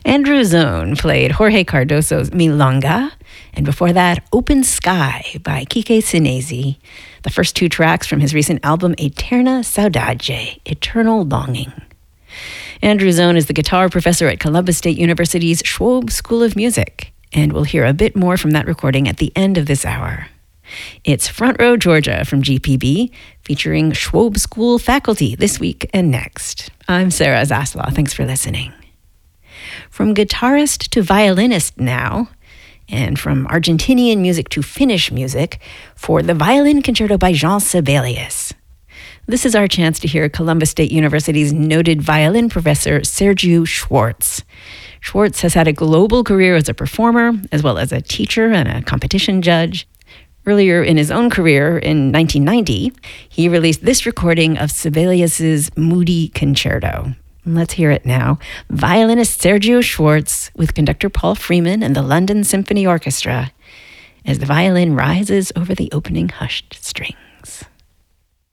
Andrew Zone played Jorge Cardoso's Milonga, and before that, Open Sky by Kike Sinesi, the first two tracks from his recent album Eterna Saudade, Eternal Longing. Andrew Zone is the guitar professor at Columbus State University's Schwab School of Music, and we'll hear a bit more from that recording at the end of this hour. It's Front Row Georgia from GPB, featuring Schwab School faculty this week and next. I'm Sarah Zaslaw. Thanks for listening. From guitarist to violinist now, and from Argentinian music to Finnish music, for the Violin Concerto by Jean Sibelius. This is our chance to hear Columbus State University's noted violin professor, Sergiu Schwartz. Schwartz has had a global career as a performer, as well as a teacher and a competition judge. Earlier in his own career, in 1990, he released this recording of Sibelius's Moody Concerto. Let's hear it now. Violinist Sergiu Schwartz with conductor Paul Freeman and the London Symphony Orchestra as the violin rises over the opening hushed string.